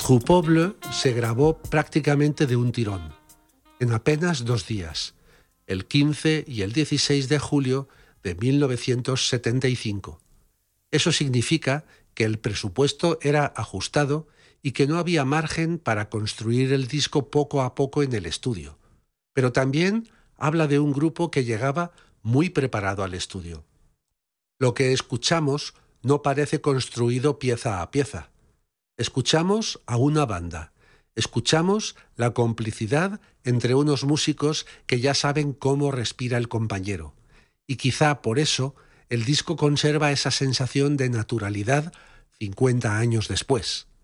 Troupeau Bleu se grabó prácticamente de un tirón, en apenas 2 días, el 15 y el 16 de julio de 1975. Eso significa que el presupuesto era ajustado y que no había margen para construir el disco poco a poco en el estudio. Pero también habla de un grupo que llegaba muy preparado al estudio. Lo que escuchamos no parece construido pieza a pieza. Escuchamos a una banda. Escuchamos la complicidad entre unos músicos que ya saben cómo respira el compañero. Y quizá por eso el disco conserva esa sensación de naturalidad 50 años después.